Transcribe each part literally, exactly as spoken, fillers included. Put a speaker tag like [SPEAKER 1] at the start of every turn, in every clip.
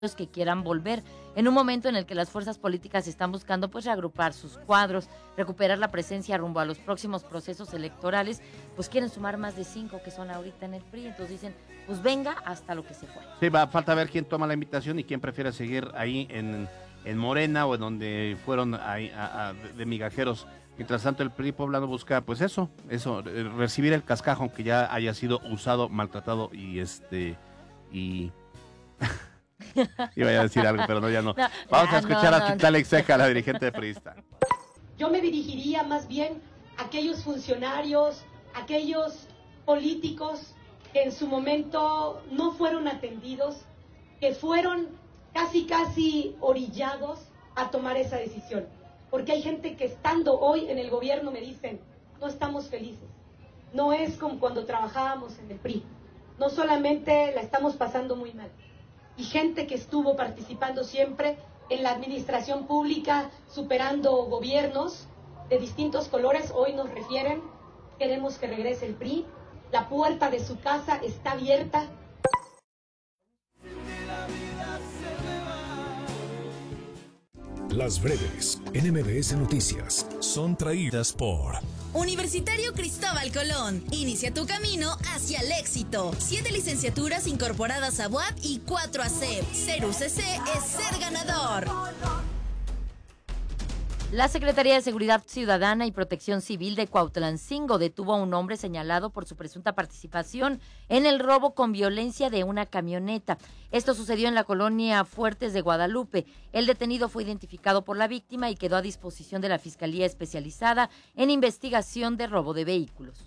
[SPEAKER 1] que quieran volver, en un momento en el que las fuerzas políticas están buscando pues reagrupar sus cuadros, recuperar la presencia rumbo a los próximos procesos electorales, pues quieren sumar más de cinco que son ahorita en el P R I, entonces dicen, pues venga hasta lo que se fue.
[SPEAKER 2] Sí, va, falta ver quién toma la invitación y quién prefiere seguir ahí en, en Morena o en donde fueron ahí, a, a, de migajeros. Mientras tanto el P R I poblano busca pues eso, eso, recibir el cascajo aunque ya haya sido usado, maltratado y este, y... Iba a decir algo, pero no, ya no. no Vamos a escuchar no, no, a Citlali Ceja, la dirigente priista.
[SPEAKER 3] Yo me dirigiría más bien a aquellos funcionarios, aquellos políticos que en su momento no fueron atendidos, que fueron casi casi orillados a tomar esa decisión. Porque hay gente que estando hoy en el gobierno me dicen, no estamos felices. No es como cuando trabajábamos en el P R I. No solamente la estamos pasando muy mal. Y gente que estuvo participando siempre en la administración pública, superando gobiernos de distintos colores, hoy nos refieren, queremos que regrese el P R I, la puerta de su casa está abierta.
[SPEAKER 4] Las breves en M B S Noticias son traídas por
[SPEAKER 5] Universitario Cristóbal Colón. Inicia tu camino hacia el éxito. Siete licenciaturas incorporadas a U A P y cuatro a C E P. Ser U C C es ser ganador.
[SPEAKER 1] La Secretaría de Seguridad Ciudadana y Protección Civil de Cuautlancingo detuvo a un hombre señalado por su presunta participación en el robo con violencia de una camioneta. Esto sucedió en la colonia Fuertes de Guadalupe. El detenido fue identificado por la víctima y quedó a disposición de la Fiscalía Especializada en Investigación de Robo de Vehículos.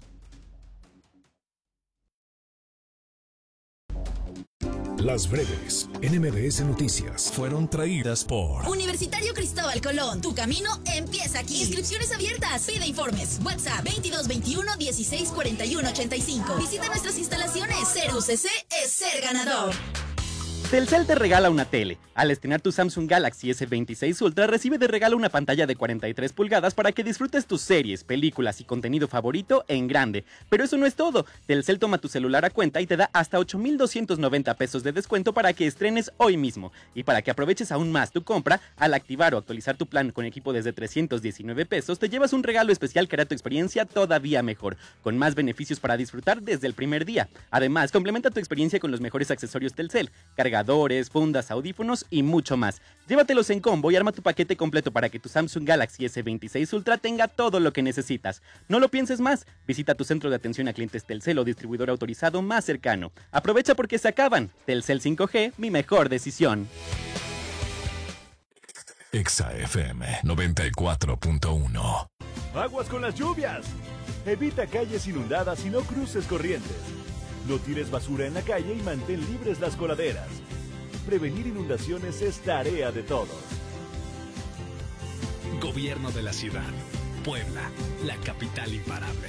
[SPEAKER 4] Las breves en M B S Noticias fueron traídas por
[SPEAKER 5] Universitario Cristóbal Colón. Tu camino empieza aquí. Inscripciones abiertas. Pide informes. WhatsApp veintidós veintiuno dieciséis cuarenta y uno ochenta y cinco. Visita nuestras instalaciones. Ser U C C es ser ganador.
[SPEAKER 6] Telcel te regala una tele. Al estrenar tu Samsung Galaxy S veintiséis Ultra, recibe de regalo una pantalla de cuarenta y tres pulgadas para que disfrutes tus series, películas y contenido favorito en grande. Pero eso no es todo. Telcel toma tu celular a cuenta y te da hasta ocho mil doscientos noventa pesos de descuento para que estrenes hoy mismo. Y para que aproveches aún más tu compra, al activar o actualizar tu plan con equipo desde trescientos diecinueve pesos, te llevas un regalo especial que hará tu experiencia todavía mejor, con más beneficios para disfrutar desde el primer día. Además, complementa tu experiencia con los mejores accesorios Telcel, cargadores, fundas, audífonos y mucho más. Llévatelos en combo y arma tu paquete completo para que tu Samsung Galaxy S veintiséis Ultra tenga todo lo que necesitas. No lo pienses más. Visita tu centro de atención a clientes Telcel o distribuidor autorizado más cercano. Aprovecha porque se acaban. Telcel cinco G, mi mejor decisión.
[SPEAKER 4] Exa F M noventa y cuatro punto uno.
[SPEAKER 7] Aguas con las lluvias. Evita calles inundadas y no cruces corrientes. No tires basura en la calle y mantén libres las coladeras. Prevenir inundaciones es tarea de todos.
[SPEAKER 4] Gobierno de la ciudad. Puebla, la capital imparable.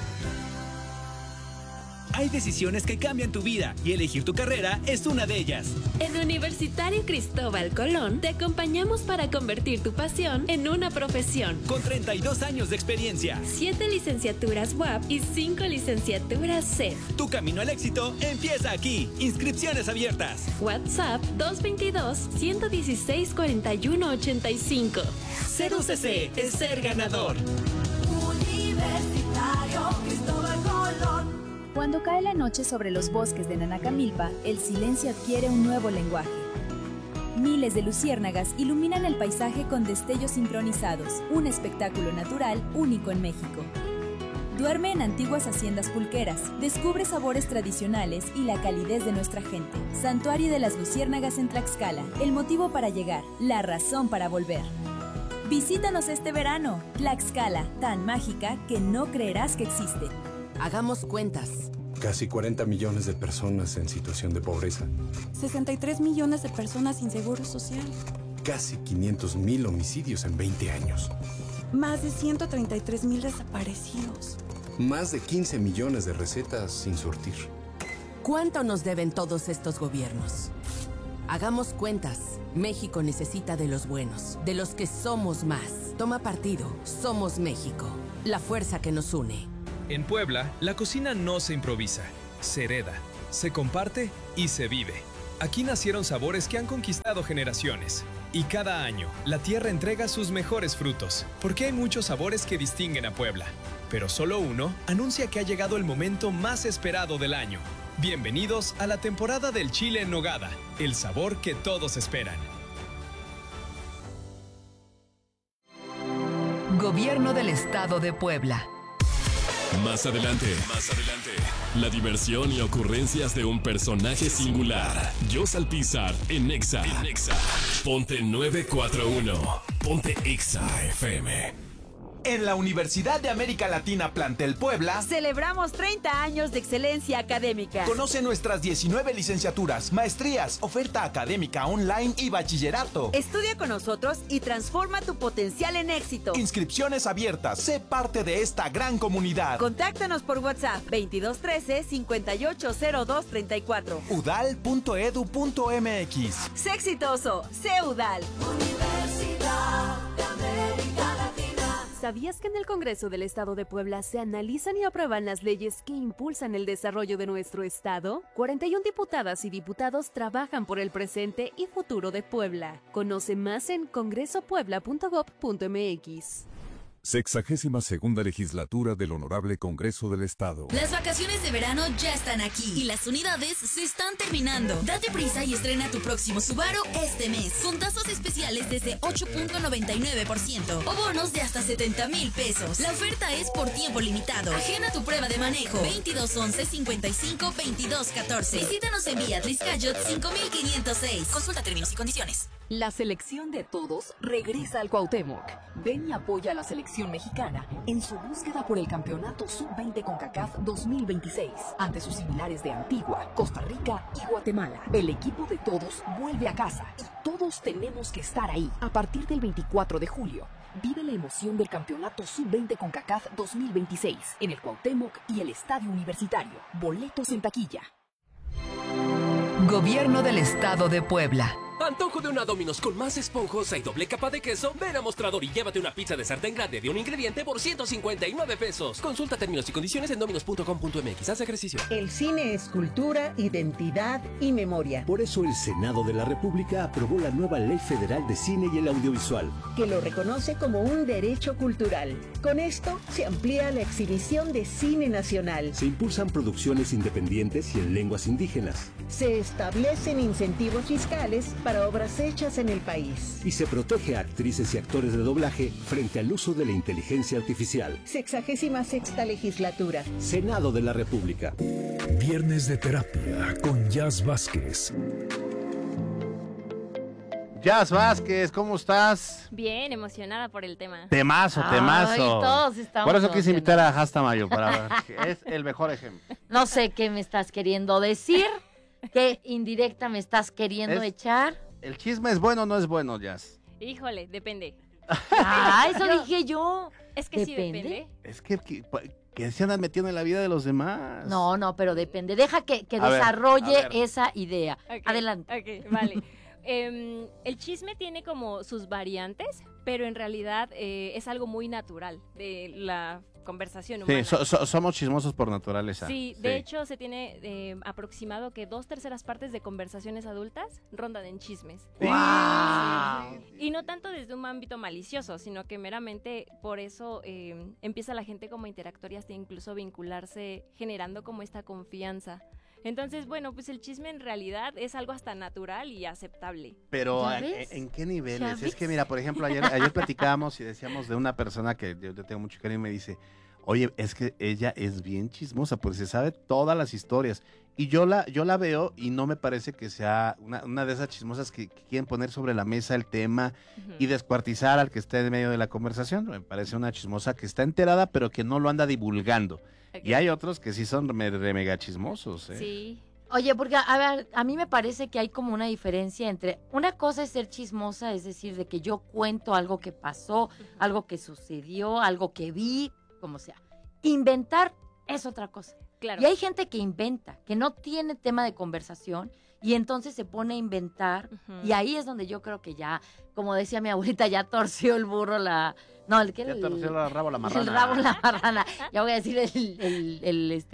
[SPEAKER 8] Hay decisiones que cambian tu vida y elegir tu carrera es una de ellas.
[SPEAKER 9] En Universitario Cristóbal Colón te acompañamos para convertir tu pasión en una profesión.
[SPEAKER 8] Con treinta y dos años de experiencia.
[SPEAKER 9] siete licenciaturas U A P y cinco licenciaturas C E P.
[SPEAKER 8] Tu camino al éxito empieza aquí. Inscripciones abiertas.
[SPEAKER 9] WhatsApp dos veintidós, ciento dieciséis, cuarenta y uno ochenta y cinco.
[SPEAKER 8] Ser U C C es ser ganador.
[SPEAKER 10] Universitario Cristóbal Colón. Cuando cae la noche sobre los bosques de Nanacamilpa, el silencio adquiere un nuevo lenguaje. Miles de luciérnagas iluminan el paisaje con destellos sincronizados, un espectáculo natural único en México. Duerme en antiguas haciendas pulqueras, descubre sabores tradicionales y la calidez de nuestra gente. Santuario de las Luciérnagas en Tlaxcala, el motivo para llegar, la razón para volver. Visítanos este verano, Tlaxcala, tan mágica que no creerás que existe.
[SPEAKER 11] Hagamos cuentas.
[SPEAKER 12] Casi cuarenta millones de personas en situación de pobreza.
[SPEAKER 13] sesenta y tres millones de personas sin seguro social.
[SPEAKER 12] Casi quinientos mil homicidios en veinte años.
[SPEAKER 13] Más de ciento treinta y tres mil desaparecidos.
[SPEAKER 12] Más de quince millones de recetas sin surtir.
[SPEAKER 11] ¿Cuánto nos deben todos estos gobiernos? Hagamos cuentas. México necesita de los buenos, de los que somos más. Toma partido. Somos México. La fuerza que nos une.
[SPEAKER 14] En Puebla, la cocina no se improvisa, se hereda, se comparte y se vive. Aquí nacieron sabores que han conquistado generaciones. Y cada año, la tierra entrega sus mejores frutos, porque hay muchos sabores que distinguen a Puebla. Pero solo uno anuncia que ha llegado el momento más esperado del año. Bienvenidos a la temporada del chile en nogada, el sabor que todos esperan.
[SPEAKER 15] Gobierno del Estado de Puebla.
[SPEAKER 16] Más adelante, más adelante, la diversión y ocurrencias de un personaje singular. Jos Alpizar en Exa. En Exa. Ponte nueve cuatro uno. Ponte Exa F M.
[SPEAKER 17] En la Universidad de América Latina Plantel Puebla
[SPEAKER 18] celebramos treinta años de excelencia académica.
[SPEAKER 17] Conoce nuestras diecinueve licenciaturas, maestrías, oferta académica online y bachillerato.
[SPEAKER 18] Estudia con nosotros y transforma tu potencial en éxito.
[SPEAKER 17] Inscripciones abiertas. Sé parte de esta gran comunidad.
[SPEAKER 18] Contáctanos por WhatsApp veintidós trece cincuenta y ocho cero dos treinta y cuatro.
[SPEAKER 17] udal punto edu punto mx.
[SPEAKER 18] Sé exitoso, sé UDAL.
[SPEAKER 19] Universidad de América Latina.
[SPEAKER 9] ¿Sabías que en el Congreso del Estado de Puebla se analizan y aprueban las leyes que impulsan el desarrollo de nuestro estado? cuarenta y una diputadas y diputados trabajan por el presente y futuro de Puebla. Conoce más en congreso puebla punto gob punto mx.
[SPEAKER 20] Sexagésima segunda legislatura del Honorable Congreso del Estado.
[SPEAKER 5] Las vacaciones de verano ya están aquí y las unidades se están terminando. Date prisa y estrena tu próximo Subaru este mes con tasas especiales desde ocho punto noventa y nueve por ciento o bonos de hasta setenta mil pesos. La oferta es por tiempo limitado. Agenda tu prueba de manejo veintidós once cincuenta y cinco veintidós catorce. Visítanos en Vía Triscayot cinco mil quinientos seis. Consulta términos y condiciones.
[SPEAKER 15] La selección de todos regresa al Cuauhtémoc. Ven y apoya a la selección mexicana en su búsqueda por el campeonato sub veinte CONCACAF dos mil veintiséis ante sus similares de Antigua, Costa Rica y Guatemala. El equipo de todos vuelve a casa y todos tenemos que estar ahí. A partir del veinticuatro de julio, vive la emoción del campeonato sub veinte CONCACAF dos mil veintiséis en el Cuauhtémoc y el Estadio Universitario. Boletos en taquilla. Gobierno del Estado de Puebla.
[SPEAKER 21] Antojo de una Domino's con más esponjosa y doble capa de queso. Ven a Mostrador y llévate una pizza de sartén grande de un ingrediente por ciento cincuenta y nueve pesos. Consulta términos y condiciones en dominos punto com punto mx. Haz ejercicio.
[SPEAKER 22] El cine es cultura, identidad y memoria.
[SPEAKER 23] Por eso el Senado de la República aprobó la nueva Ley Federal de Cine y el Audiovisual,
[SPEAKER 22] que lo reconoce como un derecho cultural. Con esto se amplía la exhibición de cine nacional.
[SPEAKER 23] Se impulsan producciones independientes y en lenguas indígenas.
[SPEAKER 22] Se establecen incentivos fiscales para obras hechas en el país.
[SPEAKER 23] Y se protege a actrices y actores de doblaje frente al uso de la inteligencia artificial.
[SPEAKER 22] Sexagésima sexta legislatura.
[SPEAKER 23] Senado de la República.
[SPEAKER 4] Viernes de terapia con Jazz Vázquez.
[SPEAKER 2] Jazz Vázquez, ¿cómo estás?
[SPEAKER 24] Bien, emocionada por el tema.
[SPEAKER 2] Temazo, temazo.
[SPEAKER 1] Ay, todos estamos
[SPEAKER 2] Por eso quise invitar a Hastamayo, para que es el mejor ejemplo.
[SPEAKER 1] No sé qué me estás queriendo decir, qué indirecta me estás queriendo
[SPEAKER 2] Es-
[SPEAKER 1] echar.
[SPEAKER 2] ¿El chisme es bueno o no es bueno, Jazz?
[SPEAKER 24] Híjole, depende.
[SPEAKER 1] Ah, eso dije yo.
[SPEAKER 24] Es que sí
[SPEAKER 1] ¿Depende?
[SPEAKER 24] depende.
[SPEAKER 2] Es que, que, que se andan metiendo en la vida de los demás.
[SPEAKER 1] No, no, pero depende. Deja que, que
[SPEAKER 2] A ver,
[SPEAKER 1] desarrolle
[SPEAKER 2] a ver.
[SPEAKER 1] esa idea.
[SPEAKER 24] Ok,
[SPEAKER 1] Adelante.
[SPEAKER 24] Ok, vale. Em, el chisme tiene como sus variantes, pero en realidad eh, es algo muy natural de la conversación humana.
[SPEAKER 2] Sí, so- so- somos chismosos por naturaleza.
[SPEAKER 24] Sí, de hecho se tiene eh, aproximado que dos terceras partes de conversaciones adultas rondan en chismes.
[SPEAKER 2] ¡Guau!
[SPEAKER 24] Sí. Y no tanto desde un ámbito malicioso, sino que meramente por eso eh, empieza la gente como a interactuar y hasta incluso vincularse, generando como esta confianza. Entonces, bueno, pues el chisme en realidad es algo hasta natural y aceptable.
[SPEAKER 2] Pero
[SPEAKER 24] ¿Ya
[SPEAKER 2] ¿en,
[SPEAKER 24] ves?
[SPEAKER 2] en qué
[SPEAKER 24] ¿Ya
[SPEAKER 2] niveles? Es
[SPEAKER 24] ves?
[SPEAKER 2] que mira, por ejemplo, ayer, ayer platicábamos y decíamos de una persona que yo, yo tengo mucho cariño y me dice, oye, es que ella es bien chismosa, porque se sabe todas las historias. Y yo la, yo la veo y no me parece que sea una, una de esas chismosas que, que quieren poner sobre la mesa el tema
[SPEAKER 24] Ujú.
[SPEAKER 2] y descuartizar al que esté en medio de la conversación. Me parece una chismosa que está enterada, pero que no lo anda divulgando. Y hay otros que sí son me- re mega chismosos. ¿eh?
[SPEAKER 24] Sí.
[SPEAKER 1] Oye, porque a ver, a mí me parece que hay como una diferencia entre una cosa es ser chismosa, es decir, de que yo cuento algo que pasó, algo que sucedió, algo que vi, como sea. Inventar es otra cosa.
[SPEAKER 24] Claro.
[SPEAKER 1] Y hay gente que inventa, que no tiene tema de conversación y entonces se pone a inventar
[SPEAKER 24] Ujú.
[SPEAKER 1] y ahí es donde yo creo que ya, como decía mi abuelita, ya torció el burro la... No, el que
[SPEAKER 2] Ya
[SPEAKER 1] el,
[SPEAKER 2] torció el rabo la marrana.
[SPEAKER 1] El rabo la marrana. Ya voy a decir el, el, el, este, el,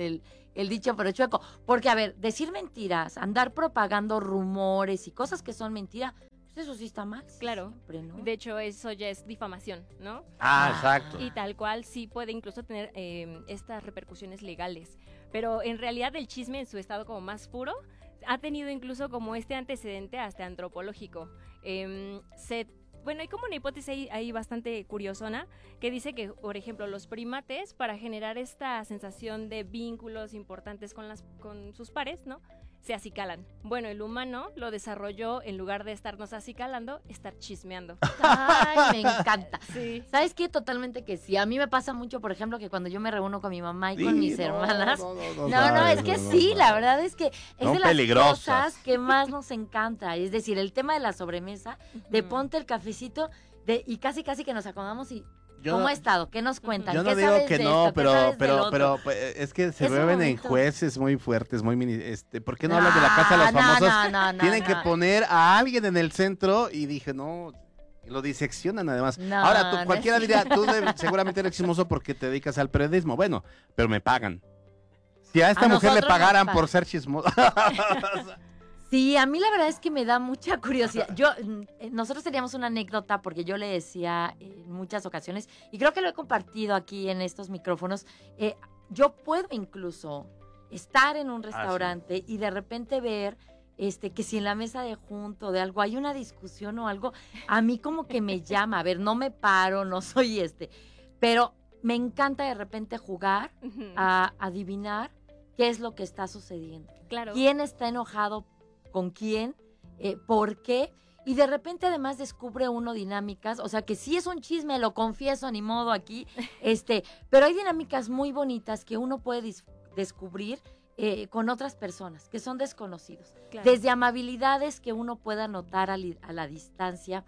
[SPEAKER 1] el dicho pero chueco. Porque, a ver, decir mentiras, andar propagando rumores y cosas que son mentiras, pues eso sí está mal.
[SPEAKER 24] Claro.
[SPEAKER 1] Siempre, ¿no?
[SPEAKER 24] De hecho, eso ya es difamación, ¿no?
[SPEAKER 2] Ah, exacto.
[SPEAKER 24] Y tal cual sí puede incluso tener eh, estas repercusiones legales. Pero en realidad el chisme en su estado como más puro ha tenido incluso como este antecedente hasta antropológico. Eh, se Bueno, hay como una hipótesis ahí, ahí bastante curiosona que dice que, por ejemplo, los primates, para generar esta sensación de vínculos importantes con, las, con sus pares, ¿no?, se acicalan. Bueno, el humano lo desarrolló, en lugar de estarnos acicalando, estar chismeando.
[SPEAKER 1] Ay, me encanta.
[SPEAKER 24] Sí.
[SPEAKER 1] ¿Sabes qué? Totalmente que sí. A mí me pasa mucho, por ejemplo, que cuando yo me reúno con mi mamá y
[SPEAKER 2] Sí,
[SPEAKER 1] con mis
[SPEAKER 2] no,
[SPEAKER 1] hermanas.
[SPEAKER 2] no, no,
[SPEAKER 1] No,
[SPEAKER 2] no,
[SPEAKER 1] no,
[SPEAKER 2] sabes,
[SPEAKER 1] es que
[SPEAKER 2] no, no,
[SPEAKER 1] sí,
[SPEAKER 2] no.
[SPEAKER 1] la verdad es que es
[SPEAKER 2] Son
[SPEAKER 1] de las
[SPEAKER 2] peligrosas.
[SPEAKER 1] cosas que más nos encanta. Es decir, el tema de la sobremesa, de ponte el cafecito de, y casi casi que nos acomodamos y
[SPEAKER 2] Yo
[SPEAKER 1] ¿cómo
[SPEAKER 2] no-
[SPEAKER 1] ha estado? ¿Qué nos cuentan?
[SPEAKER 2] Yo no
[SPEAKER 1] ¿Qué
[SPEAKER 2] digo
[SPEAKER 1] sabes
[SPEAKER 2] que
[SPEAKER 1] de
[SPEAKER 2] no,
[SPEAKER 1] esto? ¿Qué
[SPEAKER 2] pero,
[SPEAKER 1] sabes del
[SPEAKER 2] pero,
[SPEAKER 1] otro?
[SPEAKER 2] pero, pues, es que se
[SPEAKER 1] Es un
[SPEAKER 2] mueven en
[SPEAKER 1] momento.
[SPEAKER 2] jueces muy fuertes, muy mini, este, ¿por qué no hablas de la casa de los
[SPEAKER 1] No,
[SPEAKER 2] famosos?
[SPEAKER 1] no, no, no,
[SPEAKER 2] Tienen
[SPEAKER 1] no.
[SPEAKER 2] que poner a alguien en el centro y dije, no, lo diseccionan además.
[SPEAKER 1] No,
[SPEAKER 2] Ahora, tú,
[SPEAKER 1] no
[SPEAKER 2] cualquiera
[SPEAKER 1] es
[SPEAKER 2] diría,
[SPEAKER 1] cierto.
[SPEAKER 2] tú de- seguramente eres chismoso porque te dedicas al periodismo. Bueno, pero me pagan. Si a esta
[SPEAKER 1] A
[SPEAKER 2] mujer le
[SPEAKER 1] nosotros nos
[SPEAKER 2] pagaran
[SPEAKER 1] pagan.
[SPEAKER 2] por ser chismosa.
[SPEAKER 1] Sí, a mí la verdad es que me da mucha curiosidad. Yo, mm, eh, nosotros teníamos una anécdota porque yo le decía en muchas ocasiones, y creo que lo he compartido aquí en estos micrófonos, eh, yo puedo incluso estar en un restaurante y de repente ver este que si en la mesa de junto de algo hay una discusión o algo, a mí como que me llama. A ver, no me paro, no soy este, pero me encanta de repente jugar
[SPEAKER 24] Ujú.
[SPEAKER 1] a adivinar qué es lo que está sucediendo.
[SPEAKER 24] Claro.
[SPEAKER 1] ¿Quién está enojado con quién? Eh, ¿Por qué? Y de repente además descubre uno dinámicas, o sea que sí es un chisme, lo confieso, ni modo aquí, este, pero hay dinámicas muy bonitas que uno puede dis- descubrir eh, con otras personas que son desconocidos.
[SPEAKER 24] Claro.
[SPEAKER 1] Desde amabilidades que uno pueda notar a, li- a la distancia,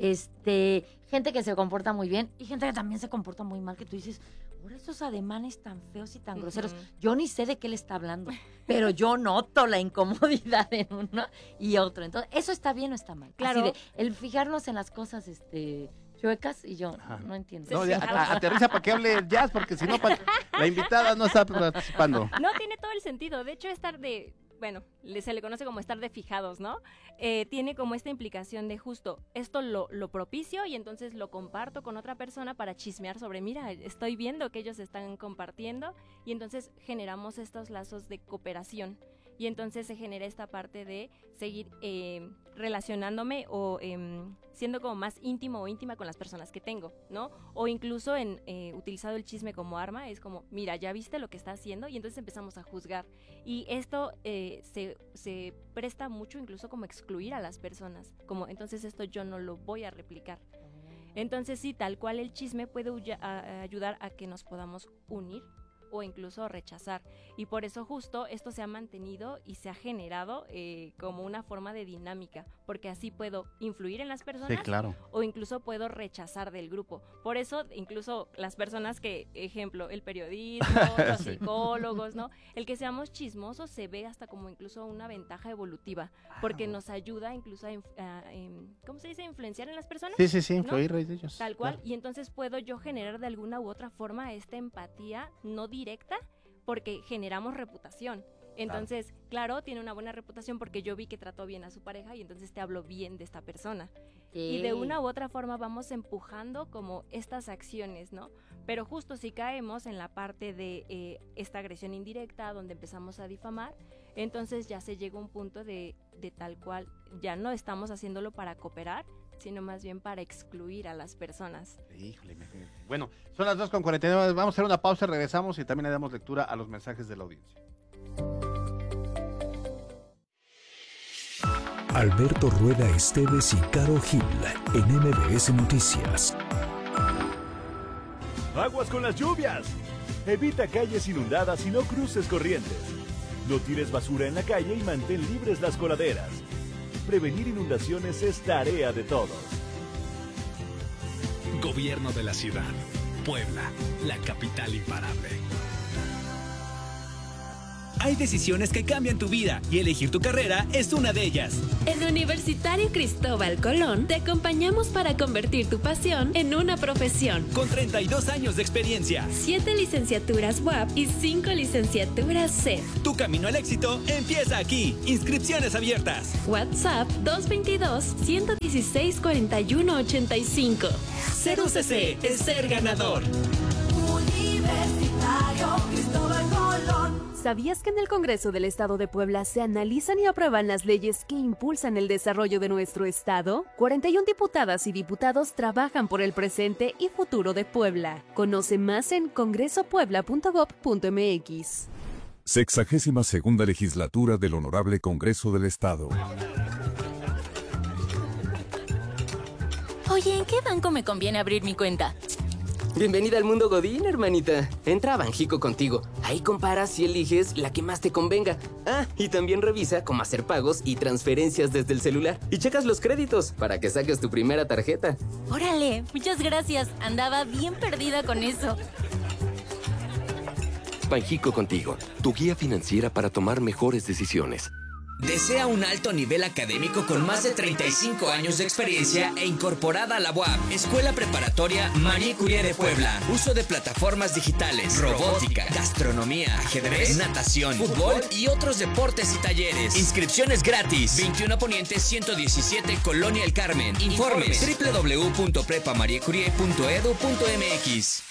[SPEAKER 1] este, gente que se comporta muy bien y gente que también se comporta muy mal, que tú dices, por esos ademanes tan feos y tan groseros,
[SPEAKER 24] Ujú.
[SPEAKER 1] yo ni sé de qué le está hablando, pero yo noto la incomodidad en uno y otro. Entonces, ¿eso está bien o está mal?
[SPEAKER 24] Claro.
[SPEAKER 1] Así de, el fijarnos en las cosas este, chuecas y yo no entiendo.
[SPEAKER 2] No, ya, a- aterriza para que hable el jazz, porque si no, pa- la invitada no está participando.
[SPEAKER 24] No, tiene todo el sentido. De hecho, estar de, bueno, le- se le conoce como estar de fijados, ¿no? Eh, tiene como esta implicación de justo, esto lo, lo propicio y entonces lo comparto con otra persona para chismear sobre, mira, estoy viendo que ellos están compartiendo y entonces generamos estos lazos de cooperación. Y entonces se genera esta parte de seguir eh, relacionándome o eh, siendo como más íntimo o íntima con las personas que tengo, ¿no? O incluso en eh, utilizado el chisme como arma, es como, mira, ya viste lo que está haciendo y entonces empezamos a juzgar. Y esto eh, se, se presta mucho incluso como excluir a las personas, como entonces esto yo no lo voy a replicar. Entonces sí, tal cual el chisme puede huya- a- a ayudar a que nos podamos unir o incluso rechazar. Y por eso justo esto se ha mantenido y se ha generado eh, como una forma de dinámica, porque así puedo influir en las personas
[SPEAKER 2] Sí, claro.
[SPEAKER 24] o incluso puedo rechazar del grupo. Por eso incluso las personas que, ejemplo, el periodismo, los
[SPEAKER 2] Sí.
[SPEAKER 24] psicólogos, ¿no? El que seamos chismosos se ve hasta como incluso una ventaja evolutiva, porque nos ayuda incluso a, inf- a, em, ¿cómo se dice? Influenciar en las personas.
[SPEAKER 2] Sí, sí, sí,
[SPEAKER 24] ¿no?
[SPEAKER 2] influir de ellos.
[SPEAKER 24] Tal cual,
[SPEAKER 2] claro.
[SPEAKER 24] y entonces puedo yo generar de alguna u otra forma esta empatía no directa porque generamos reputación. Entonces, claro, tiene una buena reputación porque yo vi que trató bien a su pareja y entonces te hablo bien de esta persona. Y de una u otra forma vamos empujando como estas acciones, ¿no? Pero justo si caemos en la parte de eh, esta agresión indirecta donde empezamos a difamar, entonces ya se llega a un punto de, de tal cual, ya no estamos haciéndolo para cooperar, sino más bien para excluir a las personas.
[SPEAKER 2] Híjole, imagínate. Bueno, son las dos con cuarenta y nueve. Vamos a hacer una pausa, regresamos y también le damos lectura a los mensajes de la audiencia.
[SPEAKER 4] Alberto Rueda Esteves y Caro Gil en M B S Noticias.
[SPEAKER 3] Aguas con las lluvias. Evita calles inundadas y no cruces corrientes. No tires basura en la calle y mantén libres las coladeras. Prevenir inundaciones es tarea de todos.
[SPEAKER 14] Gobierno de la ciudad. Puebla, la capital imparable.
[SPEAKER 6] hay decisiones que cambian tu vida y elegir tu carrera es una de ellas.
[SPEAKER 9] En Universitario Cristóbal Colón te acompañamos para convertir tu pasión en una profesión.
[SPEAKER 6] Con treinta y dos años de experiencia,
[SPEAKER 9] siete licenciaturas U A P y cinco licenciaturas C E F.
[SPEAKER 6] Tu camino al éxito empieza aquí. Inscripciones abiertas.
[SPEAKER 9] WhatsApp dos dos dos, uno uno seis, cuatro uno ocho cinco.
[SPEAKER 6] Ser U C C es ser ganador.
[SPEAKER 19] Universitario Cristóbal Colón.
[SPEAKER 9] ¿Sabías que en el Congreso del Estado de Puebla se analizan y aprueban las leyes que impulsan el desarrollo de nuestro estado? cuarenta y una diputadas y diputados trabajan por el presente y futuro de Puebla. Conoce más en congreso puebla punto gob punto m x.
[SPEAKER 20] Sexagésima segunda legislatura del Honorable Congreso del Estado.
[SPEAKER 7] Oye, ¿en qué banco me conviene abrir mi cuenta?
[SPEAKER 8] Bienvenida al mundo Godín, hermanita. Entra a Banjico Contigo. Ahí comparas y eliges la que más te convenga. Ah, y también revisa cómo hacer pagos y transferencias desde el celular. Y checas los créditos para que saques tu primera tarjeta.
[SPEAKER 7] Órale, muchas gracias. Andaba bien perdida con eso.
[SPEAKER 10] Banjico Contigo, tu guía financiera para tomar mejores decisiones.
[SPEAKER 25] ¿Desea un alto nivel académico con más de treinta y cinco años de experiencia e incorporada a la U A P? Escuela Preparatoria Marie Curie de Puebla. Uso de plataformas digitales, robótica, gastronomía, ajedrez, natación, fútbol y otros deportes y talleres. Inscripciones gratis. veintiuno Poniente ciento diecisiete, Colonia El Carmen. Informes doble u doble u doble u punto prepa marie curie punto edu punto m x.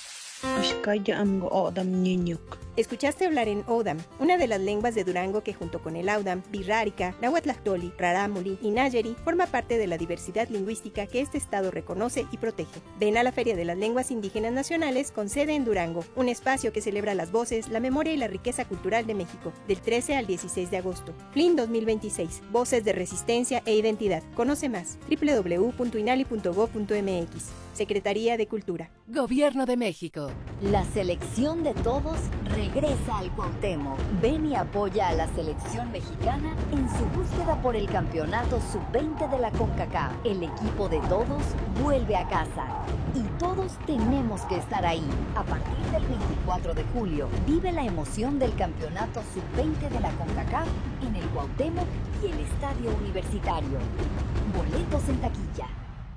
[SPEAKER 26] Escuchaste hablar en Odam, una de las lenguas de Durango que junto con el Audam, Birrárica, Nahuatlahtoli, Rarámuri y Nayeri forma parte de la diversidad lingüística que este estado reconoce y protege. Ven a la Feria de las Lenguas Indígenas Nacionales con sede en Durango, un espacio que celebra las voces, la memoria y la riqueza cultural de México, del trece al dieciséis de agosto. F L I N dos mil veintiséis, Voces de Resistencia e Identidad. Conoce más, doble u doble u doble u punto inali punto gob punto m x. Secretaría de Cultura.
[SPEAKER 11] Gobierno de México.
[SPEAKER 5] La selección de todos regresa al Cuauhtémoc. Ven y apoya a la selección mexicana en su búsqueda por el campeonato sub veinte de la CONCACAF. El equipo de todos vuelve a casa y todos tenemos que estar ahí. A partir del veinticuatro de julio, vive la emoción del campeonato sub veinte de la CONCACAF en el Cuauhtémoc y el Estadio Universitario. Boletos en taquilla.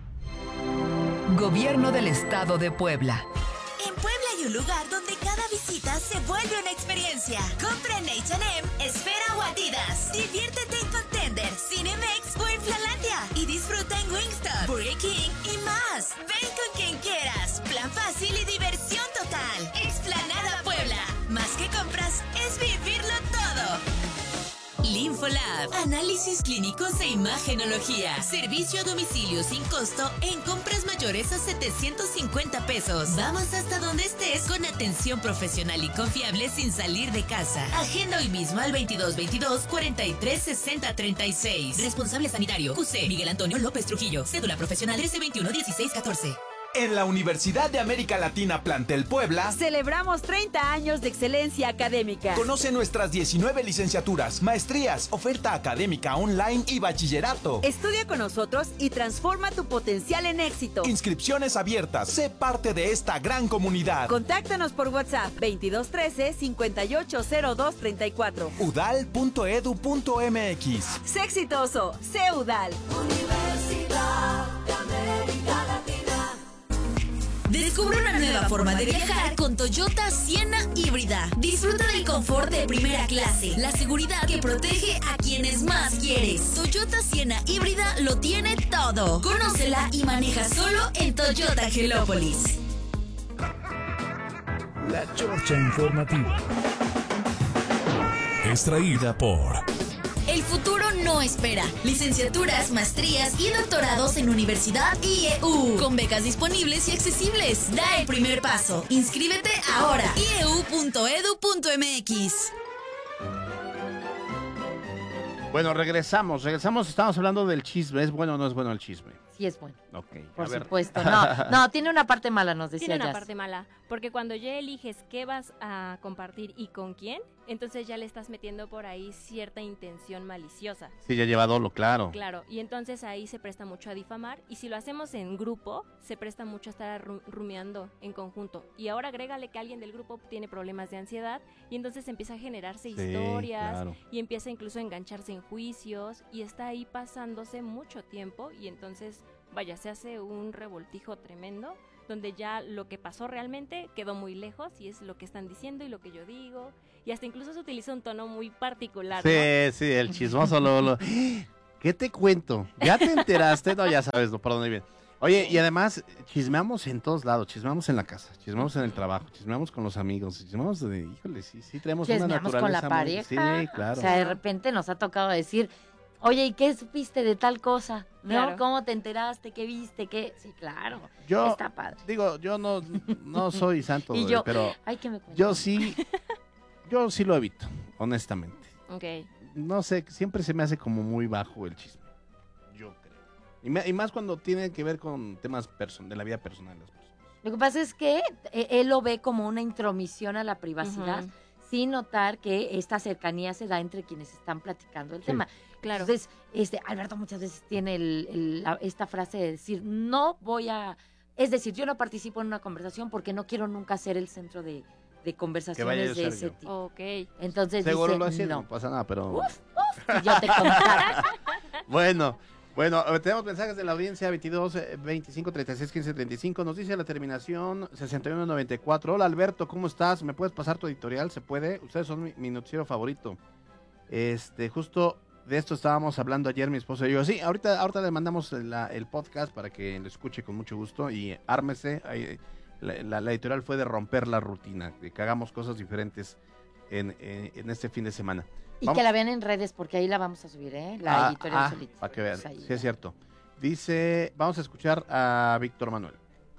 [SPEAKER 11] Gobierno del Estado de Puebla.
[SPEAKER 5] En Puebla hay un lugar donde cada visita se vuelve una experiencia. Compra en H and M, Esfera o Adidas. Diviértete en Contender, Cinemex o en Flalandia. Y disfruta en Wingstop, Burger King y más. Ven con quien quieras. Plan fácil y diversión total. Explanada Puebla. Más que compras, es vivirlo todo. Linfolab, análisis clínicos e imagenología. Servicio a domicilio sin costo en compras mayores a setecientos cincuenta pesos. Vamos hasta donde estés con atención profesional y confiable sin salir de casa. Agenda hoy mismo al veintidós veintidós, cuarenta y tres sesenta treinta y seis. Responsable sanitario Q C Miguel Antonio López Trujillo. Cédula profesional trece veintiuno dieciséis catorce.
[SPEAKER 17] En la Universidad de América Latina Plantel Puebla
[SPEAKER 18] celebramos treinta años de excelencia académica.
[SPEAKER 17] Conoce nuestras diecinueve licenciaturas, maestrías, oferta académica online y bachillerato.
[SPEAKER 18] Estudia con nosotros y transforma tu potencial en éxito.
[SPEAKER 17] Inscripciones abiertas. Sé parte de esta gran comunidad.
[SPEAKER 18] Contáctanos por WhatsApp veintidós trece, cincuenta y ocho cero dos treinta y cuatro.
[SPEAKER 17] udal punto edu punto m x.
[SPEAKER 18] Sé exitoso, sé UDAL.
[SPEAKER 19] Universidad de América Latina.
[SPEAKER 5] Descubre una nueva forma de viajar con Toyota Sienna híbrida. Disfruta del confort de primera clase, la seguridad que protege a quienes más quieres. Toyota Sienna híbrida lo tiene todo. Conócela y maneja solo en Toyota Angelópolis.
[SPEAKER 4] La Chorcha Informativa.
[SPEAKER 20] Extraída por...
[SPEAKER 5] El futuro no espera. Licenciaturas, maestrías y doctorados en Universidad I E U. Con becas disponibles y accesibles. Da el primer paso. Inscríbete ahora. i e u punto edu punto m x.
[SPEAKER 2] Bueno, regresamos, regresamos, estamos hablando del chisme. ¿Es bueno o no es bueno el chisme?
[SPEAKER 1] sí es bueno.
[SPEAKER 2] Ok,
[SPEAKER 1] Por
[SPEAKER 2] a ver.
[SPEAKER 1] supuesto. No, no, tiene una parte mala, nos decía
[SPEAKER 24] Tiene una
[SPEAKER 1] Jazz.
[SPEAKER 24] parte mala, porque cuando ya eliges qué vas a compartir y con quién, entonces ya le estás metiendo por ahí cierta intención maliciosa.
[SPEAKER 2] Sí, ya lleva dolo, claro.
[SPEAKER 24] Claro, y entonces ahí se presta mucho a difamar, y si lo hacemos en grupo, se presta mucho a estar ru- rumiando en conjunto. Y ahora agrégale que alguien del grupo tiene problemas de ansiedad, y entonces empieza a generarse
[SPEAKER 2] Sí,
[SPEAKER 24] historias,
[SPEAKER 2] claro.
[SPEAKER 24] y empieza incluso a engancharse en juicios, y está ahí pasándose mucho tiempo, y entonces, vaya, se hace un revoltijo tremendo, donde ya lo que pasó realmente quedó muy lejos, y es lo que están diciendo y lo que yo digo, y hasta incluso se utiliza un tono muy particular, ¿no?
[SPEAKER 2] Sí, sí, el chismoso lo, lo- ¿Qué te cuento? ¿Ya te enteraste? No, ya sabes, no, por dónde viene. Oye, y además, chismeamos en todos lados, chismeamos en la casa, chismeamos en el trabajo, chismeamos con los amigos, chismeamos de, híjole, sí, sí, tenemos una
[SPEAKER 1] Chismeamos con la
[SPEAKER 2] naturaleza muy-
[SPEAKER 1] pareja.
[SPEAKER 2] Sí, claro.
[SPEAKER 1] O sea, de repente nos ha tocado decir, oye, ¿y qué supiste de tal cosa? ¿No?
[SPEAKER 24] Claro.
[SPEAKER 1] ¿Cómo te enteraste? ¿Qué viste? ¿Qué? Sí, claro.
[SPEAKER 2] Yo,
[SPEAKER 1] Está padre.
[SPEAKER 2] digo, yo no, no soy santo,
[SPEAKER 1] Y
[SPEAKER 2] eh,
[SPEAKER 1] yo,
[SPEAKER 2] pero
[SPEAKER 1] ay, que me cuentes.
[SPEAKER 2] yo sí, yo sí lo evito, honestamente.
[SPEAKER 24] Ok.
[SPEAKER 2] No sé, siempre se me hace como muy bajo el chisme, yo creo. Y, me- y más cuando tiene que ver con temas person- de la vida personal de las personas.
[SPEAKER 1] Lo que pasa es que eh, él lo ve como una intromisión a la privacidad,
[SPEAKER 24] Ujú.
[SPEAKER 1] sin notar que esta cercanía se da entre quienes están platicando el
[SPEAKER 2] Sí.
[SPEAKER 1] tema.
[SPEAKER 24] Claro.
[SPEAKER 1] Entonces, este, Alberto muchas veces tiene el- el- la- esta frase de decir, no voy a... Es decir, yo no participo en una conversación porque no quiero nunca ser el centro de, de
[SPEAKER 2] vaya
[SPEAKER 1] conversaciones
[SPEAKER 2] yo
[SPEAKER 1] de
[SPEAKER 2] ser
[SPEAKER 1] ese
[SPEAKER 2] yo.
[SPEAKER 1] tipo.
[SPEAKER 24] Ok.
[SPEAKER 1] Entonces
[SPEAKER 2] Seguro
[SPEAKER 1] dice,
[SPEAKER 2] lo hacía,
[SPEAKER 1] no.
[SPEAKER 2] no pasa nada, pero...
[SPEAKER 1] Uf, uf, si yo te contara.
[SPEAKER 2] Bueno, bueno, eh, tenemos mensajes de la audiencia veintidós, eh, veinticinco, treinta y seis, quince, treinta y cinco. Nos dice la terminación sesenta y uno noventa y cuatro. Hola Alberto, ¿cómo estás? ¿Me puedes pasar tu editorial? ¿Se puede? Ustedes son mi, mi noticiero favorito. Este, justo de esto estábamos hablando ayer mi esposa y yo. Sí, ahorita, ahorita le mandamos la- el podcast para que lo escuche con mucho gusto y ármese. Ahí, la, la- la editorial fue de romper la rutina, de que hagamos cosas diferentes en, en- en este fin de semana.
[SPEAKER 1] Y
[SPEAKER 2] Vamos-
[SPEAKER 1] que la vean en redes porque ahí la vamos a subir, ¿eh? La
[SPEAKER 2] Ah,
[SPEAKER 1] editorial
[SPEAKER 2] ah,
[SPEAKER 1] solita.
[SPEAKER 2] para que vean,
[SPEAKER 1] Pues ahí.
[SPEAKER 2] sí es cierto. Dice, vamos a escuchar a Víctor Manuel.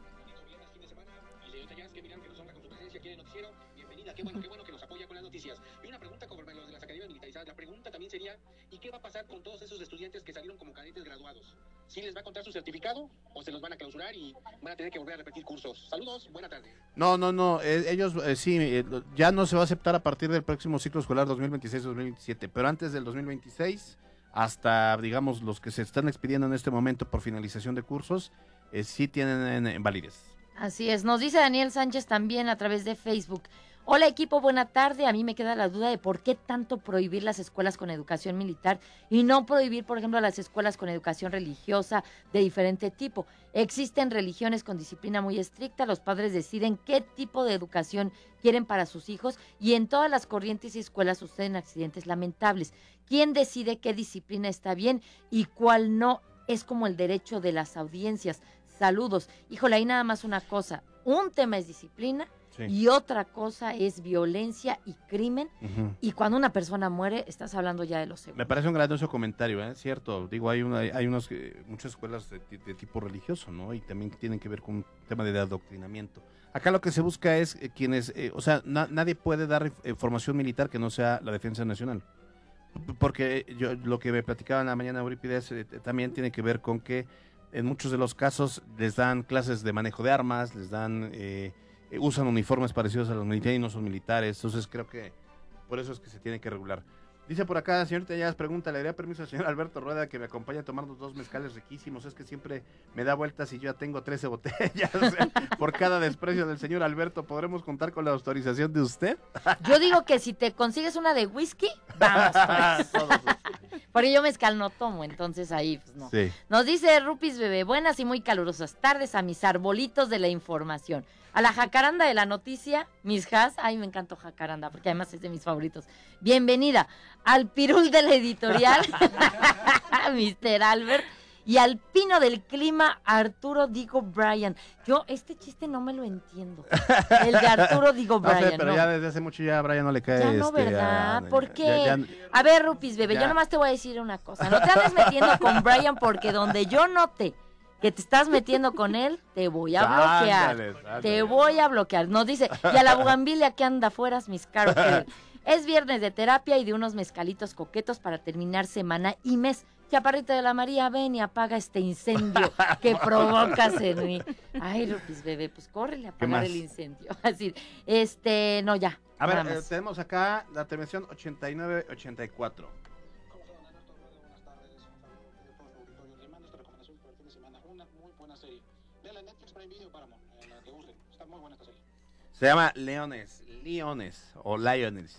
[SPEAKER 12] Bienvenida, qué bueno, qué bueno que nos apoya con las noticias. Y una pregunta conforme a los de las academias militarizadas. La pregunta también sería, ¿y qué va a pasar con todos esos estudiantes que salieron como cadetes graduados? ¿Sí les va a contar su certificado o se los van a clausurar y van a tener que volver a repetir cursos? Saludos, buena tarde.
[SPEAKER 2] No, no, no, eh, ellos eh, sí, eh, lo- ya no se va a aceptar a partir del próximo ciclo escolar dos mil veintiséis dos mil veintisiete, pero antes del dos mil veintiséis, hasta, digamos, los que se están expidiendo en este momento por finalización de cursos, eh, sí tienen eh, validez.
[SPEAKER 1] Así es, nos dice Daniel Sánchez también a través de Facebook. Hola equipo, buena tarde. A mí me queda la duda de por qué tanto prohibir las escuelas con educación militar y no prohibir, por ejemplo, las escuelas con educación religiosa de diferente tipo. Existen religiones con disciplina muy estricta, los padres deciden qué tipo de educación quieren para sus hijos y en todas las corrientes y escuelas suceden accidentes lamentables. ¿Quién decide qué disciplina está bien y cuál no? Es como el derecho de las audiencias. Saludos. Híjole, ahí nada más una cosa. Un tema es disciplina.
[SPEAKER 2] Sí.
[SPEAKER 1] Y otra cosa es violencia y crimen.
[SPEAKER 2] Ujú.
[SPEAKER 1] Y cuando una persona muere, estás hablando ya de lo segundo.
[SPEAKER 2] Me parece un grandioso comentario, ¿eh? Cierto. Digo, hay una, hay unos, eh, muchas escuelas de, ti- de tipo religioso, ¿no? Y también tienen que ver con un tema de adoctrinamiento. Acá lo que se busca es eh, quienes, eh, o sea, na- nadie puede dar eh, formación militar que no sea la defensa nacional. P- Porque yo lo que me platicaba en la mañana Eurípides eh, también tiene que ver con que en muchos de los casos les dan clases de manejo de armas, les dan, eh, eh, usan uniformes parecidos a los militares y no son militares. Entonces creo que por eso es que se tiene que regular. Dice por acá, señorita Yas, pregunta, ¿le daría permiso al señor Alberto Rueda que me acompañe a tomar los dos mezcales riquísimos? Es que siempre me da vueltas y yo ya tengo trece botellas. Por cada desprecio del señor Alberto, ¿podremos contar con la autorización de usted?
[SPEAKER 1] Yo digo que si te consigues una de whisky, vamos. Pues. Porque yo mezcal no tomo, entonces ahí pues no.
[SPEAKER 2] Sí.
[SPEAKER 1] Nos dice Rupis Bebé, buenas y muy calurosas tardes a mis arbolitos de la información. A la jacaranda de la noticia, mis has, ay me encantó jacaranda, porque además es de mis favoritos. Bienvenida al pirul de la editorial, mister Albert, y al pino del clima, Arturo Digo Bryan. Yo este chiste no me lo entiendo. El de Arturo Digo
[SPEAKER 2] No sé,
[SPEAKER 1] Bryan.
[SPEAKER 2] pero
[SPEAKER 1] no.
[SPEAKER 2] ya desde hace mucho ya a Brian no le cae.
[SPEAKER 1] Ya no,
[SPEAKER 2] este,
[SPEAKER 1] ¿verdad?
[SPEAKER 2] a-
[SPEAKER 1] ¿Por
[SPEAKER 2] ya-
[SPEAKER 1] qué?
[SPEAKER 2] ya-
[SPEAKER 1] A ver, Rupis, bebé,
[SPEAKER 2] ya.
[SPEAKER 1] yo nomás te voy a decir una cosa. No te andes metiendo con Brian porque donde yo note que te estás metiendo con él, te voy a bloquear.
[SPEAKER 2] Ándale, ándale.
[SPEAKER 1] Te voy a bloquear. Nos dice, y a la bugambilia que anda afuera, mis caros. Es viernes de terapia y de unos mezcalitos coquetos para terminar semana y mes. Chaparrita de la María, ven y apaga este incendio que provocas en mí. Ay, Lupis, bebé, pues córrele a apagar el incendio. Así, este, no, ya.
[SPEAKER 2] A ver, eh, tenemos acá la terminación ochenta y nueve ochenta y cuatro. Se llama Leones, Leones o Lioness.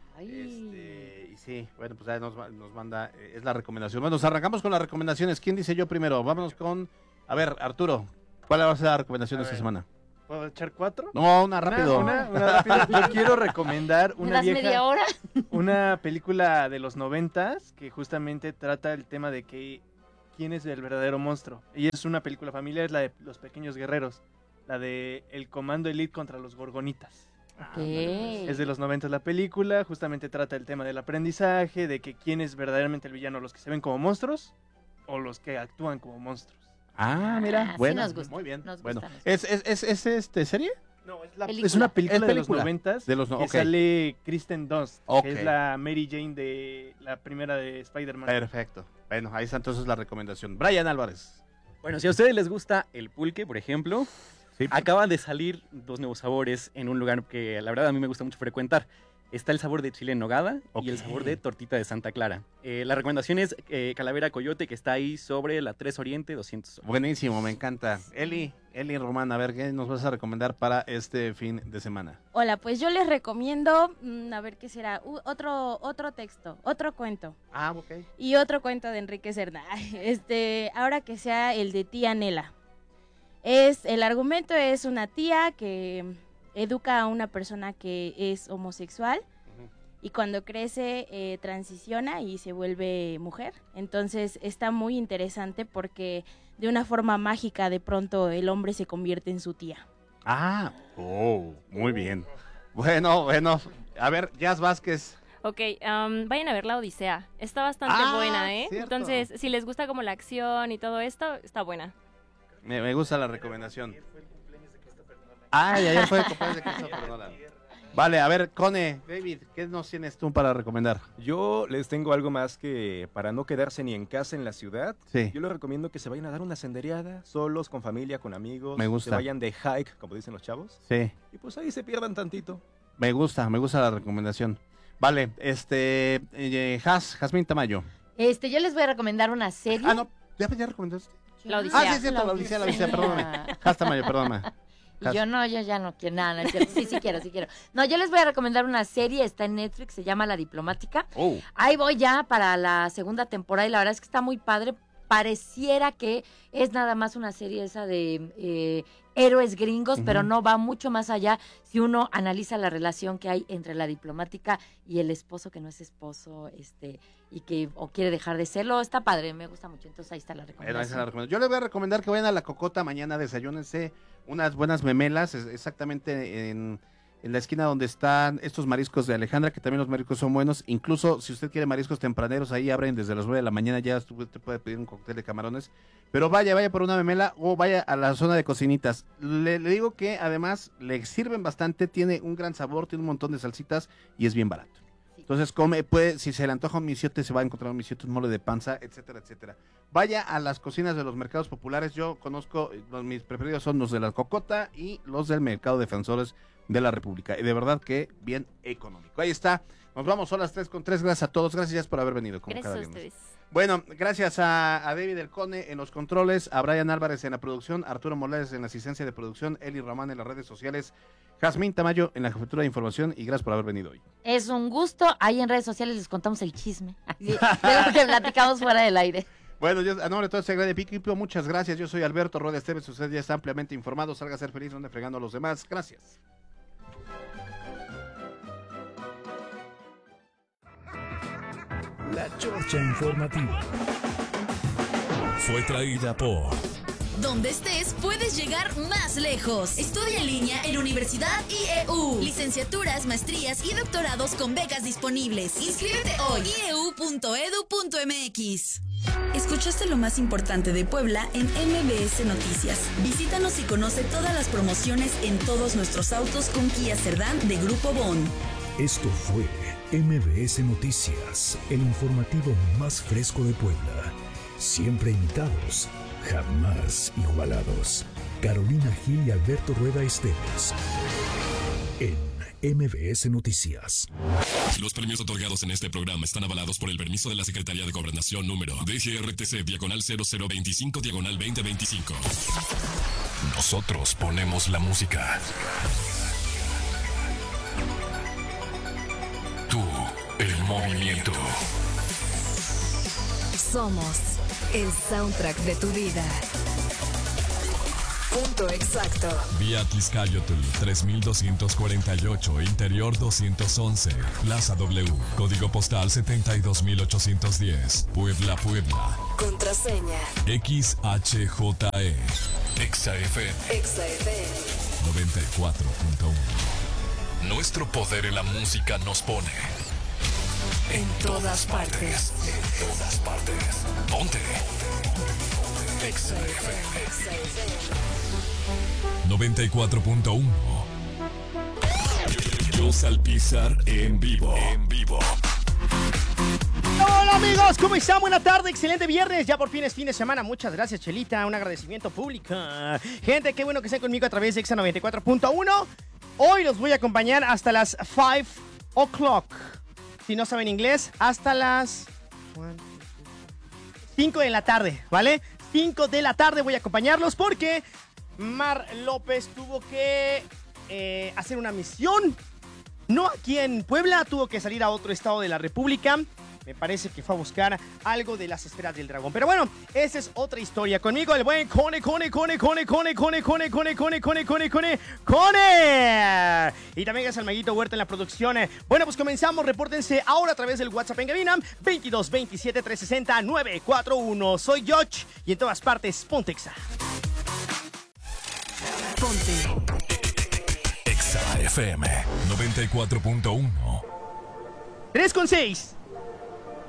[SPEAKER 2] Este, y sí, bueno, pues ahí nos, nos manda, eh, es la recomendación. Bueno, nos arrancamos con las recomendaciones. ¿Quién dice yo primero? Vámonos con, a ver, Arturo, ¿cuál va a ser la recomendación de esta semana?
[SPEAKER 13] ¿Puedo echar cuatro?
[SPEAKER 2] No, una rápido.
[SPEAKER 13] Una, una, una rápido. Yo quiero recomendar una
[SPEAKER 1] ¿Me das
[SPEAKER 13] vieja,
[SPEAKER 1] media hora?
[SPEAKER 13] una película de los noventas que justamente trata el tema de que quién es el verdadero monstruo. Y es una película familiar, es la de Los Pequeños Guerreros, la de El Comando Elite contra los Gorgonitas.
[SPEAKER 1] Okay.
[SPEAKER 13] Es de los noventa la película, justamente trata el tema del aprendizaje, de que quién es verdaderamente el villano, los que se ven como monstruos o los que actúan como monstruos.
[SPEAKER 2] Ah, mira,
[SPEAKER 1] Ah,
[SPEAKER 2] bueno,
[SPEAKER 1] sí nos gusta,
[SPEAKER 2] muy bien.
[SPEAKER 1] nos
[SPEAKER 2] Bueno,
[SPEAKER 1] gusta, nos
[SPEAKER 2] ¿es, es, es, es este serie?
[SPEAKER 13] No, es, la,
[SPEAKER 1] Película.
[SPEAKER 13] es una película,
[SPEAKER 2] Es
[SPEAKER 13] de
[SPEAKER 2] película.
[SPEAKER 13] los noventas
[SPEAKER 2] De los no-
[SPEAKER 13] que
[SPEAKER 2] ok.
[SPEAKER 13] sale Kristen Dunst,
[SPEAKER 2] Ok.
[SPEAKER 13] que es la Mary Jane de la primera de Spider-Man.
[SPEAKER 2] Perfecto. Bueno, ahí está entonces la recomendación. Brian Álvarez.
[SPEAKER 15] Bueno, si a ustedes les gusta el pulque, por ejemplo,
[SPEAKER 2] sí.
[SPEAKER 15] acaban de salir dos nuevos sabores en un lugar que la verdad a mí me gusta mucho frecuentar. Está el sabor de chile en nogada
[SPEAKER 2] Ok.
[SPEAKER 15] y el sabor de tortita de Santa Clara. Eh, la recomendación es eh, Calavera Coyote, que está ahí sobre la tres Oriente doscientos.
[SPEAKER 2] Buenísimo, me encanta. Eli, Eli Román, a ver, ¿qué nos vas a recomendar para este fin de semana?
[SPEAKER 16] Hola, pues yo les recomiendo, mm, a ver qué será, U- otro otro texto, otro cuento.
[SPEAKER 2] Ah, ok.
[SPEAKER 16] Y otro cuento de Enrique Cerna. Este, ahora que sea el de tía Nela. Es, el argumento es una tía que educa a una persona que es homosexual y cuando crece eh, transiciona y se vuelve mujer. Entonces está muy interesante porque de una forma mágica de pronto el hombre se convierte en su tía.
[SPEAKER 2] Ah, oh, muy bien. Bueno, bueno. A ver, Jazz Vázquez.
[SPEAKER 24] Ok, um, vayan a ver La Odisea. Está bastante
[SPEAKER 2] Ah,
[SPEAKER 24] buena, ¿eh?
[SPEAKER 2] cierto.
[SPEAKER 24] Entonces, si les gusta como la acción y todo esto, está buena.
[SPEAKER 2] Me, me gusta la recomendación. Ah, ya, ya fue el cumpleaños de Christopher Nolan. Vale, a ver, Cone, David, ¿qué nos tienes tú para recomendar?
[SPEAKER 21] Yo les tengo algo más que para no quedarse ni en casa en la ciudad.
[SPEAKER 2] Sí.
[SPEAKER 21] Yo les recomiendo que se vayan a dar una sendereada, solos, con familia, con amigos.
[SPEAKER 2] Me gusta.
[SPEAKER 21] Se vayan de hike, como dicen los chavos.
[SPEAKER 2] Sí.
[SPEAKER 21] Y pues ahí se pierdan tantito.
[SPEAKER 2] Me gusta, me gusta la recomendación. Vale, este, eh, Has, Jazmín Tamayo.
[SPEAKER 1] Este, yo les voy a recomendar una serie.
[SPEAKER 2] Ah, no, ya, ya recomendaste.
[SPEAKER 1] La Odisea.
[SPEAKER 2] Ah, sí, sí, la Odisea, la Odisea, perdóname. Has Tamayo, perdóname.
[SPEAKER 1] Y yo no, yo ya no quiero nada, no es cierto. Sí, sí quiero, sí quiero. No, yo les voy a recomendar una serie, está en Netflix, se llama La Diplomática.
[SPEAKER 2] Oh.
[SPEAKER 1] Ahí voy ya para la segunda temporada y la verdad es que está muy padre. Pareciera que es nada más una serie esa de eh, héroes gringos,
[SPEAKER 2] Ujú.
[SPEAKER 1] pero no va mucho más allá si uno analiza la relación que hay entre la diplomática y el esposo que no es esposo, este, y que o quiere dejar de serlo. Está padre, me gusta mucho. Entonces ahí está la
[SPEAKER 2] Era esa
[SPEAKER 1] recomendación.
[SPEAKER 2] la recomendación. Yo les voy a recomendar que vayan a la Cocota mañana, desayúnense unas buenas memelas, es- exactamente en, en la esquina donde están estos mariscos de Alejandra, que también los mariscos son buenos. Incluso si usted quiere mariscos tempraneros, ahí abren desde las nueve de la mañana, ya usted puede pedir un cóctel de camarones. Pero vaya, vaya por una memela o vaya a la zona de cocinitas. Le, le digo que además le sirven bastante, tiene un gran sabor, tiene un montón de salsitas y es bien barato. Entonces come, puede, si se le antoja un misiote, se va a encontrar un misiote, un mole de panza, etcétera, etcétera. Vaya a las cocinas de los mercados populares. Yo conozco, los, mis preferidos son los de la Cocota y los del Mercado Defensores de la República. Y de verdad que bien económico. Ahí está. Nos vamos, son las tres con tres. Gracias a todos. Gracias por haber venido. Como
[SPEAKER 24] Gracias
[SPEAKER 2] cada
[SPEAKER 24] a
[SPEAKER 2] viernes.
[SPEAKER 24] ustedes.
[SPEAKER 2] Bueno, gracias a, a David El Cone en los controles, a Brian Álvarez en la producción, Arturo Morales en la asistencia de producción, Eli Román en las redes sociales, Jazmín Tamayo en la jefatura de información y gracias por haber venido hoy.
[SPEAKER 1] Es un gusto. Ahí en redes sociales les contamos el chisme de lo que platicamos fuera del aire.
[SPEAKER 2] Bueno, yo a nombre de todo ese gran equipo, muchas gracias. Yo soy Alberto Rueda Esteves, usted ya está ampliamente informado. Salga a ser feliz, donde fregando a los demás. Gracias.
[SPEAKER 4] La Chorcha Informativa fue traída por
[SPEAKER 5] Donde estés, puedes llegar más lejos. Estudia en línea en Universidad I E U. Licenciaturas, maestrías y doctorados con becas disponibles. Inscríbete hoy. i e u punto e d u punto m x. Escuchaste lo más importante de Puebla en M B S Noticias. Visítanos y conoce todas las promociones en todos nuestros autos con Kia Cerdán de Grupo Bon.
[SPEAKER 4] Esto fue M V S Noticias, el informativo más fresco de Puebla. Siempre imitados, jamás igualados. Carolina Gil y Alberto Rueda Esteves. En M V S Noticias.
[SPEAKER 3] Los premios otorgados en este programa están avalados por el permiso de la Secretaría de Gobernación número D G R T C diagonal cero cero veinticinco diagonal veinte veinticinco.
[SPEAKER 4] Nosotros ponemos la música. Tú, el movimiento.
[SPEAKER 6] Somos el soundtrack de tu vida. Punto exacto.
[SPEAKER 3] Vía Tizcayotl tres mil doscientos cuarenta y ocho, Interior doscientos once, Plaza W, Código Postal setenta y dos mil ochocientos diez, Puebla, Puebla.
[SPEAKER 6] Contraseña.
[SPEAKER 3] X H J E. Exa F M.
[SPEAKER 6] Exa F M.
[SPEAKER 3] noventa y cuatro punto uno. Nuestro poder en la música nos pone
[SPEAKER 6] en todas partes.
[SPEAKER 3] En todas partes. Ponte. Exa F M. noventa y cuatro punto uno. Yo Salpizar en vivo. En vivo.
[SPEAKER 9] Hola amigos, ¿cómo están? Buena tarde, excelente viernes, ya por fin es fin de semana, muchas gracias Chelita, un agradecimiento público. Gente, qué bueno que estén conmigo a través de Exa noventa y cuatro punto uno. Hoy los voy a acompañar hasta las five o'clock. Si no saben inglés, hasta las cinco de la tarde, ¿vale? cinco de la tarde voy a acompañarlos porque Mar López tuvo que eh, hacer una misión. No aquí en Puebla, tuvo que salir a otro estado de la República. Me parece que fue a buscar algo de las esferas del dragón. Pero bueno, esa es otra historia. Conmigo el buen Cone, Cone, Cone, Cone, Cone, Cone, Cone, Cone, Cone, Cone, Cone, Cone, Cone. Y también es el Maguito Huerta en la producción. Bueno, pues comenzamos. Repórtense ahora a través del WhatsApp en cabina veintidós veintisiete trescientos sesenta nueve cuatro uno. Soy George y en todas partes, ponte Exa.
[SPEAKER 6] Ponte
[SPEAKER 3] Exa F M noventa y cuatro punto uno.
[SPEAKER 9] tres con seis.